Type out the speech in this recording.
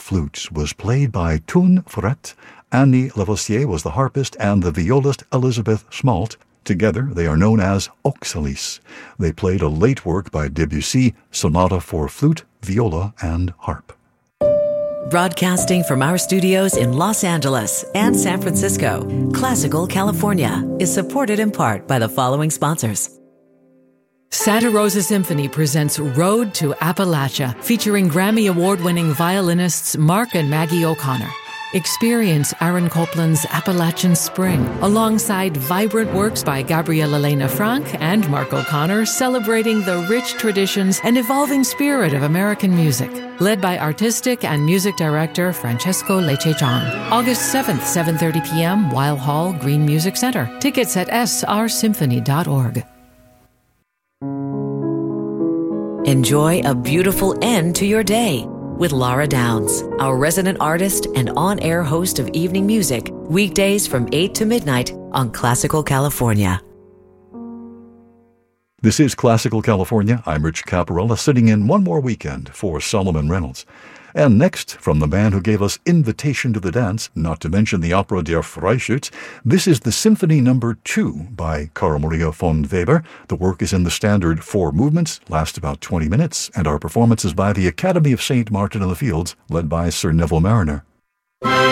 flute was played by Toon Fret, Annie Lavoisier was the harpist, and the violist Elizabeth Schmalt. Together, they are known as Oxalis. They played a late work by Debussy, Sonata for Flute, Viola, and Harp. Broadcasting from our studios in Los Angeles and San Francisco, Classical California is supported in part by the following sponsors. Santa Rosa Symphony presents Road to Appalachia, featuring Grammy Award-winning violinists Mark and Maggie O'Connor. Experience Aaron Copland's Appalachian Spring, alongside vibrant works by Gabrielle Elena Frank and Mark O'Connor, celebrating the rich traditions and evolving spirit of American music. Led by artistic and music director Francesco Lecce-John. August 7th, 7:30 p.m., Weil Hall, Green Music Center. Tickets at srsymphony.org. Enjoy a beautiful end to your day with Laura Downs, our resident artist and on-air host of evening music, weekdays from 8 to midnight on Classical California. This is Classical California. I'm Rich Caparella, sitting in one more weekend for Solomon Reynolds. And next, from the band who gave us Invitation to the Dance, not to mention the opera Der Freischütz, this is the Symphony No. 2 by Carl Maria von Weber. The work is in the standard 4 movements, lasts about 20 minutes, and our performance is by the Academy of St. Martin in the Fields, led by Sir Neville Mariner.